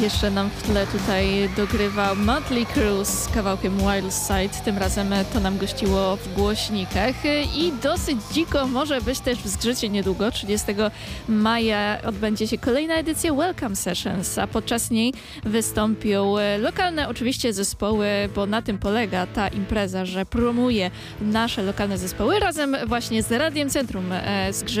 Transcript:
Jeszcze nam w tle tutaj dogrywa Mötley Crüe z kawałkiem Wild Side. Tym razem to nam gościło w głośnikach i dosyć dziko może być też w Zgrzycie niedługo. 30 maja odbędzie się kolejna edycja Welcome Sessions, a podczas niej wystąpią lokalne oczywiście zespoły, bo na tym polega ta impreza, że promuje nasze lokalne zespoły razem właśnie z Radiem Centrum Zgrzyt.